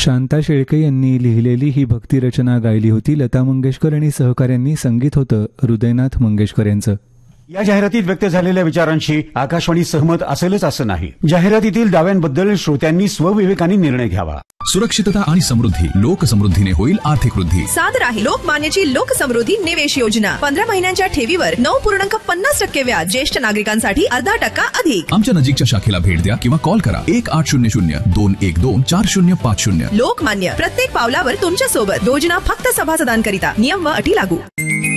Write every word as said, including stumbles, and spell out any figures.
शांता शेळके यांनी लिहिलेली ही भक्तिरचना गायली होती लता मंगेशकर आणि सहकाऱ्यांनी. संगीत होतं हृदयनाथ मंगेशकर यांचं. या जाहिरातीत व्यक्त झालेल्या विचारांशी आकाशवाणी सहमत असेलच असं नाही. जाहिरातीतील दाव्यांबद्दल श्रोत्यांनी स्वविवेकाने निर्णय घ्यावा. सुरक्षितता आणि समृद्धी. लोकसमृद्धीने होईल आर्थिक वृद्धी. सादर आहे लोकमान्यची लोकसमृद्धी निवेश योजना. पंधरा महिन्यांच्या ठेवीवर नऊ पूर्णांक पन्नास टक्के व्याज. ज्येष्ठ नागरिकांसाठी अर्धा टक्का अधिक. आमच्या नजीकच्या शाखेला भेट द्या किंवा कॉल करा एक आठ शून्य शून्य दोन एक दोन चार शून्य पाच शून्य. लोकमान्य, प्रत्येक पावलावर तुमच्या सोबत. योजना फक्त सभासदांकरिता. नियम व अटी लागू.